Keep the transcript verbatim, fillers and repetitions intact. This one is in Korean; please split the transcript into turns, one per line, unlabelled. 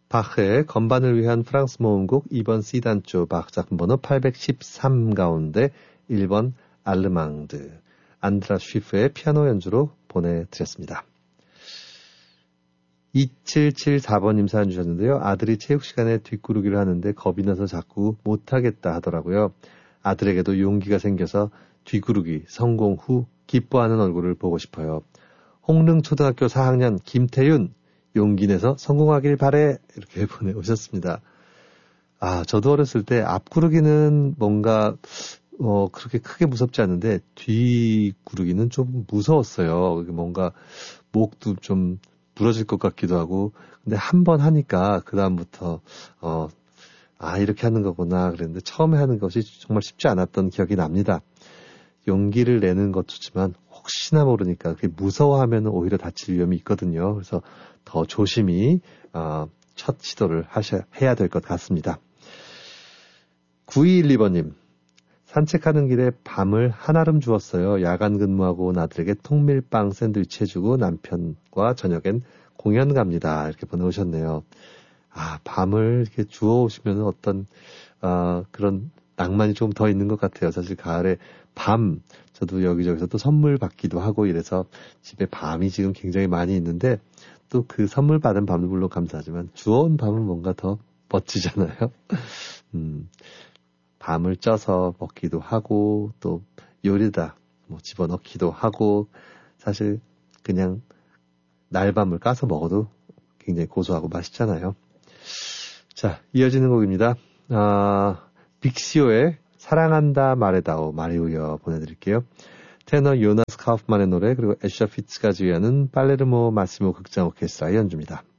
바흐의 건반을 위한 프랑스 모음곡 이 번 C단조 바흐 작품 번호 팔백십삼 가운데 일 번 알르망드 안드라 쉬프의 피아노 연주로 보내드렸습니다. 이칠칠사 번님 사연 주셨는데요. 아들이 체육 시간에 뒷구르기를 하는데 겁이 나서 자꾸 못하겠다 하더라고요. 아들에게도 용기가 생겨서 뒷구르기 성공 후 기뻐하는 얼굴을 보고 싶어요. 홍릉초등학교 사 학년 김태윤 용기 내서 성공하길 바래 이렇게 보내오셨습니다. 아, 저도 어렸을 때 앞구르기는 뭔가 어 그렇게 크게 무섭지 않은데 뒷구르기는 좀 무서웠어요. 뭔가 목도 좀 부러질 것 같기도 하고 근데 한 번 하니까 그 다음부터 어 아 이렇게 하는 거구나 그랬는데 처음에 하는 것이 정말 쉽지 않았던 기억이 납니다. 용기를 내는 것도 좋지만 혹시나 모르니까 그게 무서워하면 오히려 다칠 위험이 있거든요. 그래서 더 조심히 어, 첫 시도를 하셔, 해야 될 것 같습니다. 구이일이 번님 산책하는 길에 밤을 한아름 주었어요. 야간 근무하고 온 아들에게 통밀빵 샌드위치 해주고 남편과 저녁엔 공연 갑니다. 이렇게 보내오셨네요. 아, 밤을 이렇게 주워오시면 어떤 어, 그런 낭만이 좀 더 있는 것 같아요. 사실 가을에 밤 저도 여기저기서 또 선물 받기도 하고 이래서 집에 밤이 지금 굉장히 많이 있는데 또 그 선물 받은 밤도 물론 감사하지만 주워온 밤은 뭔가 더 멋지잖아요. 음, 밤을 쪄서 먹기도 하고 또 요리다 뭐 집어넣기도 하고 사실 그냥 날밤을 까서 먹어도 굉장히 고소하고 맛있잖아요. 자, 이어지는 곡입니다. 아, 빅시오의 사랑한다 말해다오 마리우여 보내드릴게요. 테너 요나스 카우프만의 노래 그리고 애셔 피츠가 지휘하는 팔레르모 마시모 극장 오케스트라의 연주입니다.